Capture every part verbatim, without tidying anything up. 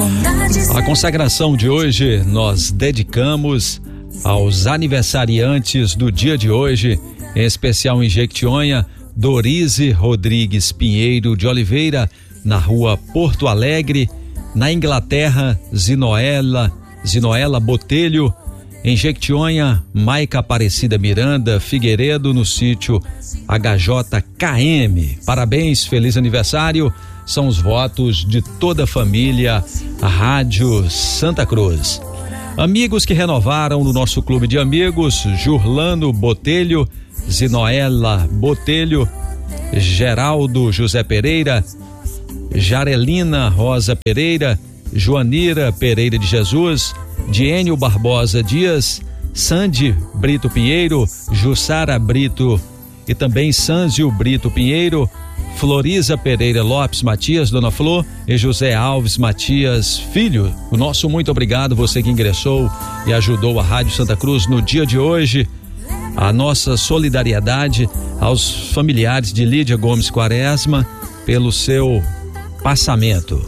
A consagração de hoje nós dedicamos aos aniversariantes do dia de hoje, em especial em Jequitinhonha, Dorize Rodrigues Pinheiro de Oliveira, na rua Porto Alegre. Na Inglaterra, Zinoela, Zinoela Botelho. Em Jequitinhonha, Maica Aparecida Miranda Figueiredo, no sítio H J K M. Parabéns, feliz aniversário. São os votos de toda a família Rádio Santa Cruz. Amigos que renovaram no nosso clube de amigos: Jurlano Botelho, Zinoela Botelho, Geraldo José Pereira, Jarelina Rosa Pereira, Joanira Pereira de Jesus, Diênio Barbosa Dias, Sandy Brito Pinheiro, Jussara Brito e também Sânzio Brito Pinheiro, Floriza Pereira Lopes Matias, Dona Flor, e José Alves Matias Filho. O nosso muito obrigado, você que ingressou e ajudou a Rádio Santa Cruz no dia de hoje. A nossa solidariedade aos familiares de Lídia Gomes Quaresma pelo seu passamento.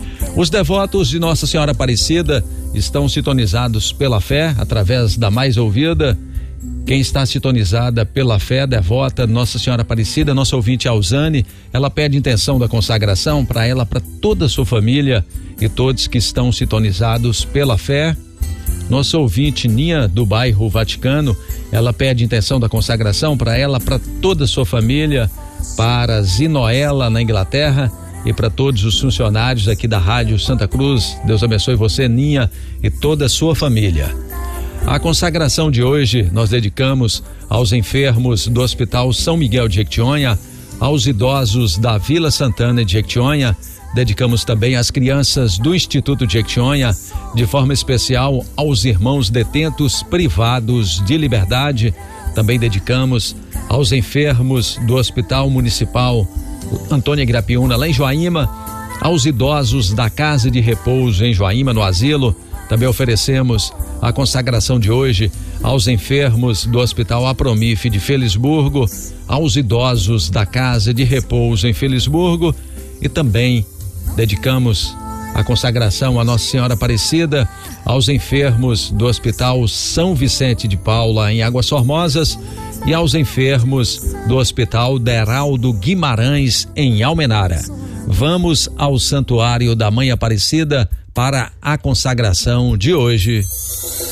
Os devotos de Nossa Senhora Aparecida estão sintonizados pela fé através da mais ouvida. Quem está sintonizada pela fé devota Nossa Senhora Aparecida, nossa ouvinte Alzane, ela pede intenção da consagração para ela, para toda a sua família e todos que estão sintonizados pela fé. Nossa ouvinte Ninha, do bairro Vaticano, ela pede intenção da consagração para ela, para toda a sua família, para Zinoela na Inglaterra e para todos os funcionários aqui da Rádio Santa Cruz. Deus abençoe você, Ninha, e toda a sua família. A consagração de hoje nós dedicamos aos enfermos do Hospital São Miguel de Jequitinhonha, aos idosos da Vila Santana de Jequitinhonha. Dedicamos também às crianças do Instituto de Jequitinhonha, de forma especial aos irmãos detentos privados de liberdade. Também dedicamos aos enfermos do Hospital Municipal Antônia Grapiúna, lá em Joaíma, aos idosos da Casa de Repouso em Joaíma, no asilo. Também oferecemos a consagração de hoje aos enfermos do Hospital Apromif de Felisburgo, aos idosos da Casa de Repouso em Felisburgo, e também dedicamos a consagração a Nossa Senhora Aparecida, aos enfermos do Hospital São Vicente de Paula em Águas Formosas e aos enfermos do Hospital Deraldo Guimarães em Almenara. Vamos ao Santuário da Mãe Aparecida para a consagração de hoje.